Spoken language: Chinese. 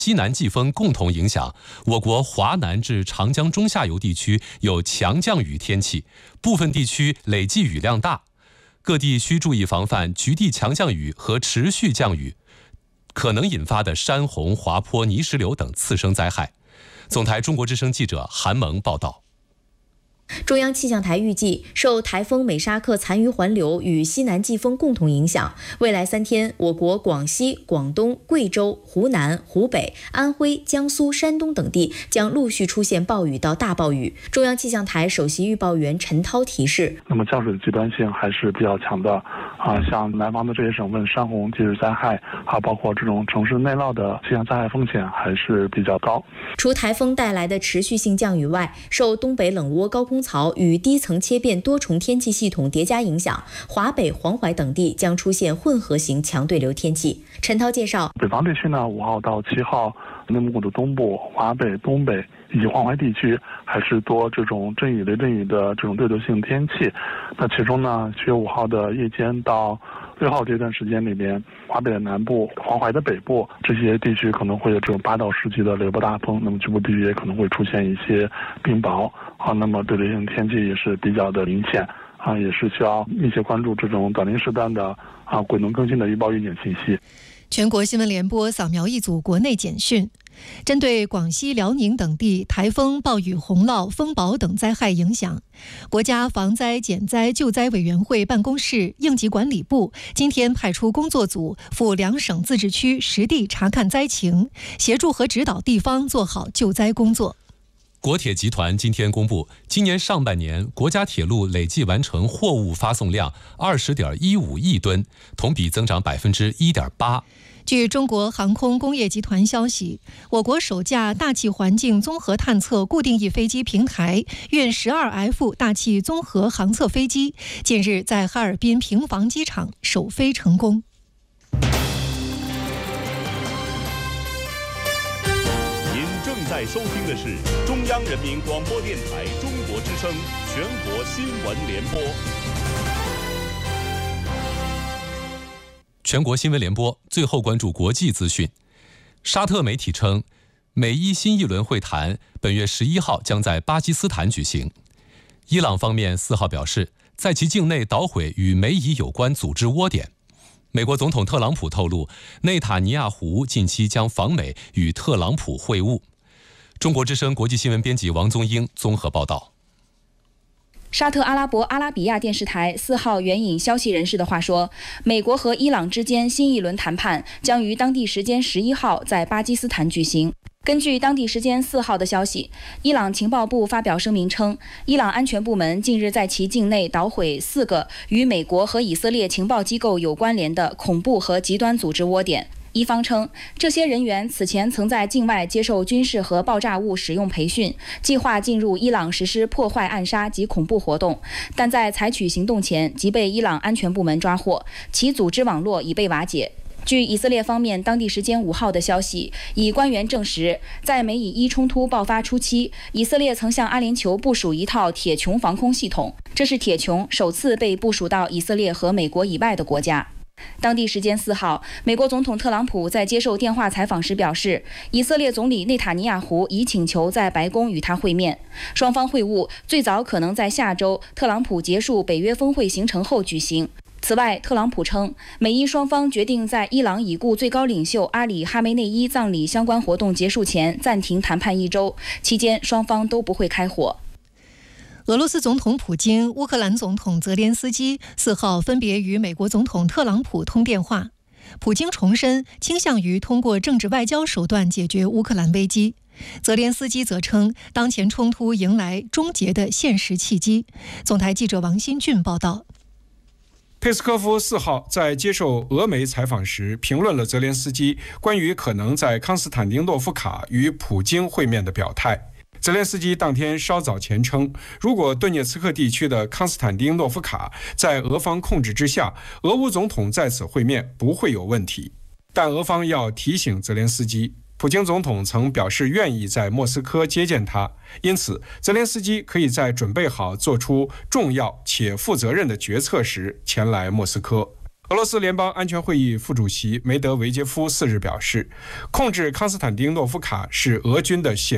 西南季风共同影响，我国华南至长江中下游地区有强降雨天气，部分地区累计雨量大，各地需注意防范局地强降雨和持续降雨可能引发的山洪、滑坡、泥石流等次生灾害。总台中国之声记者韩萌报道。 中央气象台预计，受台风美沙克残余环流与西南季风共同影响，未来3天，我国广西、广东、贵州、湖南、湖北、安徽、江苏、山东等地将陆续出现暴雨到大暴雨。中央气象台首席预报员陈涛提示， 那么降水的极端性还是比较强的像南方的这些省份，山洪、地质灾害包括这种城市内涝的气象灾害风险还是比较高。 除台风带来的持续性降雨外，受东北冷涡高空槽与低层切变多重天气系统叠加影响，华北、黄淮等地将出现混合型强对流天气。陈涛介绍， 北方地区呢，5号到7号，内蒙古的东部、华北、东北以及黄淮地区还是多这种阵雨、雷阵雨的这种对流性天气。那其中呢，7月5号的夜间到6号这段时间里边，华北的南部、黄淮的北部这些地区可能会有这种8到10级的雷暴大风，那么局部地区也可能会出现一些冰雹那么对流性天气也是比较的明显也是需要密切关注这种短临时段的滚动更新的预报预警信息。 全国新闻联播扫描一组国内简讯。针对广西、辽宁等地台风、暴雨、洪涝、风雹等灾害影响，国家防灾减灾救灾委员会办公室、应急管理部今天派出工作组赴2省自治区实地查看灾情，协助和指导地方做好救灾工作。 国铁集团今天公布，今年上半年国家铁路累计完成货物发送量20.15亿吨，同比增长1.8%。 据中国航空工业集团消息，我国首架大气环境综合探测固定翼飞机平台运 12F 大气综合航测飞机近日在哈尔滨平房机场首飞成功。 您正在收听的是中央人民广播电台中国之声全国新闻联播。 全国新闻联播，最后关注国际资讯。沙特媒体称，美伊新一轮会谈本月11号将在巴基斯坦举行。伊朗方面4号表示，在其境内捣毁与美伊有关组织窝点。美国总统特朗普透露，内塔尼亚胡近期将访美与特朗普会晤。中国之声国际新闻编辑王宗英综合报道。 沙特阿拉伯阿拉比亚电视台4号援引消息人士的话说，美国和伊朗之间新一轮谈判将于当地时间11号在巴基斯坦举行。根据当地时间4号的消息，伊朗情报部发表声明称，伊朗安全部门近日在其境内捣毁4个与美国和以色列情报机构有关联的恐怖和极端组织窝点。伊方称，这些人员此前曾在境外接受军事和爆炸物使用培训，计划进入伊朗实施破坏、暗杀及恐怖活动，但在采取行动前即被伊朗安全部门抓获，其组织网络已被瓦解。据以色列方面当地时间5号的消息，以官员证实，在美以伊冲突爆发初期，以色列曾向阿联酋部署一套铁穹防空系统，这是铁穹首次被部署到以色列和美国以外的国家。当地时间4号，美国总统特朗普在接受电话采访时表示，以色列总理内塔尼亚胡已请求在白宫与他会面，双方会晤最早可能在下周特朗普结束北约峰会行程后举行。此外，特朗普称，美伊双方决定在伊朗已故最高领袖阿里·哈梅内伊葬礼相关活动结束前暂停谈判1周，期间双方都不会开火。 俄罗斯总统普京、乌克兰总统泽连斯基4号分别与美国总统特朗普通电话。普京重申倾向于通过政治外交手段解决乌克兰危机，泽连斯基则称当前冲突迎来终结的现实契机。总台记者王新俊报道。 佩斯科夫4号在接受俄媒采访时评论了泽连斯基关于可能在康斯坦丁诺夫卡与普京会面的表态。泽连斯基当天稍早前称，如果顿涅茨克地区的康斯坦丁诺夫卡在俄方控制之下，俄乌总统在此会面不会有问题。但俄方要提醒泽连斯基，普京总统曾表示愿意在莫斯科接见他，因此泽连斯基可以在准备好做出重要且负责任的决策时前来莫斯科。 俄罗斯联邦安全会议副主席梅德韦杰夫4日表示，控制康斯坦丁诺夫卡是俄军的血